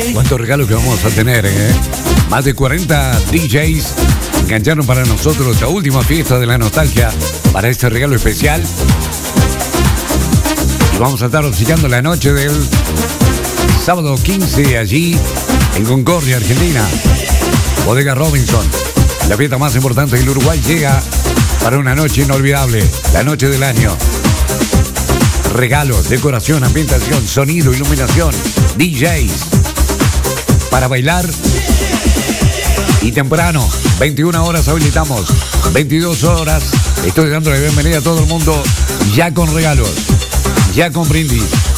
cuántos regalos que vamos a tener, ¿eh? Más de 40 DJs engancharon para nosotros la última fiesta de la nostalgia para este regalo especial. Y vamos a estar obsequiando la noche del sábado 15 allí en Concordia, Argentina. Bodega Robinson. La fiesta más importante del Uruguay llega para una noche inolvidable, la noche del año. Regalos, decoración, ambientación, sonido, iluminación, DJs para bailar. Y temprano, 21 horas habilitamos, 22 horas. Estoy dando la bienvenida a todo el mundo ya con regalos, ya con brindis.